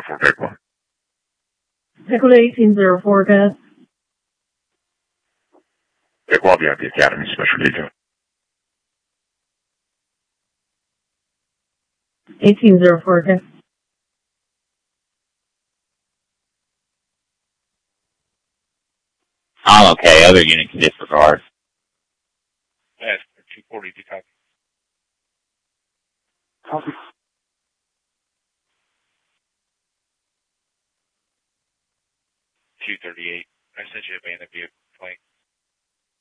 1804 Pickwa. Pickwa 1804, guys. Pickwa, VIP Academy, special detail. 1804, guys. I'm okay. Other unit can disregard. Yes, 240, copy. Copy. 238. I sent you a abandoned vehicle.